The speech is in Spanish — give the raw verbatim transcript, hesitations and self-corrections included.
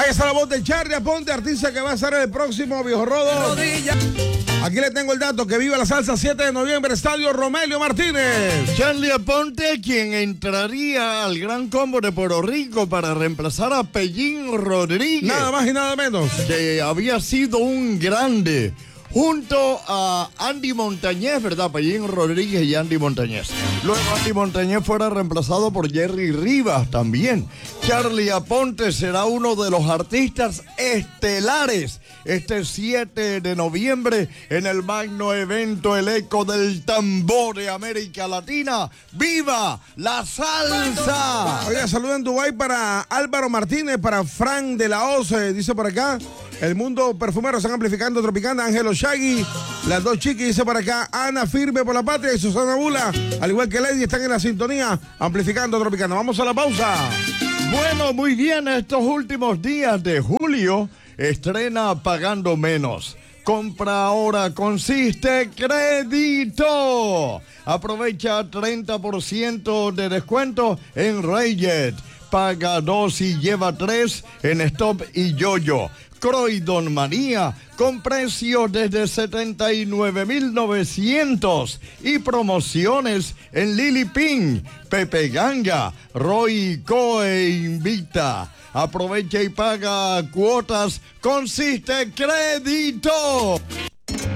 Ahí está la voz de Charlie Aponte, artista que va a ser el próximo Viejo Rodo. Aquí le tengo el dato, que viva la salsa siete de noviembre, Estadio Romelio Martínez. Charlie Aponte, quien entraría al Gran Combo de Puerto Rico para reemplazar a Pellín Rodríguez. Nada más y nada menos. Que había sido un grande. Junto a Andy Montañez, ¿verdad? Pellín Rodríguez y Andy Montañez. Luego Andy Montañez fuera reemplazado por Jerry Rivas también. Charlie Aponte será uno de los artistas estelares este siete de noviembre en el magno evento El Eco del Tambor de América Latina. ¡Viva la salsa! Oiga, saludo en Dubái para Álvaro Martínez, para Frank de la Oce, dice por acá. El mundo perfumero están amplificando Tropicana, Ángelo Shaggy, las dos chiquis, dice por acá, Ana Firme por la Patria y Susana Bula, al igual que Lady, están en la sintonía, amplificando Tropicana. Vamos a la pausa. Bueno, muy bien, estos últimos días de julio, estrena Pagando Menos. Compra ahora consiste crédito. Aprovecha treinta por ciento de descuento en Rayjet. Paga dos y lleva tres en Stop y Yoyo. Croydon Manía con precios desde setenta y nueve mil novecientos y promociones en Lily Pink, Pepe Ganga, Roy Coe Invita. Aprovecha y paga cuotas, consiste crédito.